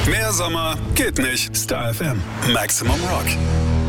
Mehr Sommer geht nicht. Star FM. Maximum Rock.